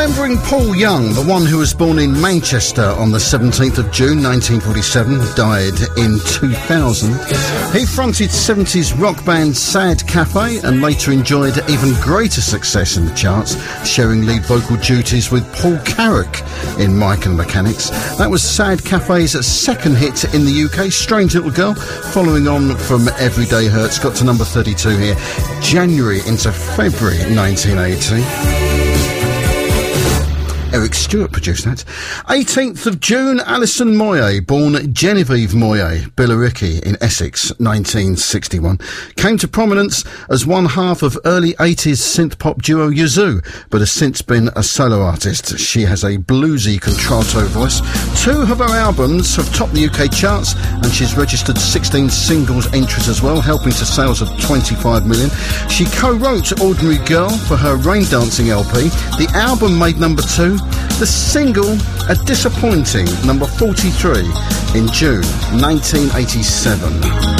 Remembering Paul Young, the one who was born in Manchester on the 17th of June 1947, died in 2000. He fronted 70s rock band Sad Cafe and later enjoyed even greater success in the charts, sharing lead vocal duties with Paul Carrack in Mike and the Mechanics. That was Sad Cafe's second hit in the UK, Strange Little Girl, following on from Everyday Hurts, got to number 32 here, January into February 1980. Eric Stewart produced that. 18th of June, Alison Moyet, born Genevieve Moyet, Billericay in Essex, 1961, came to prominence as one half of early 80s synth-pop duo Yazoo, but has since been a solo artist. She has a bluesy contralto voice. 2 of her albums have topped the UK charts, and she's registered 16 singles entries as well, helping to sales of 25 million. She co-wrote Ordinary Girl for her Rain Dancing LP. The album made number 2. The single, a disappointing number 43 in June 1987.